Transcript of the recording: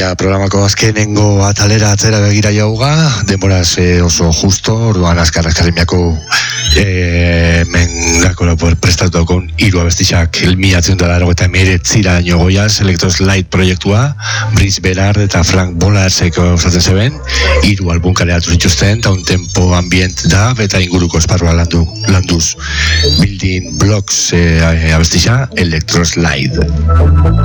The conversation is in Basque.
ja programako azkenengo atalera atzera begira jauga, denboraz oso justo, orduan azkarremiako mengako prestatu daukon hiru abestixak 1989 goiaz, Electroslide proiektua, Brice Berard eta Frank Bollarsek osatzen zeben, hiru album kaleratu zituzten, eta un tempo ambient da, eta inguruko esparrua landuz. Building Blocks abestixa, Electroslide.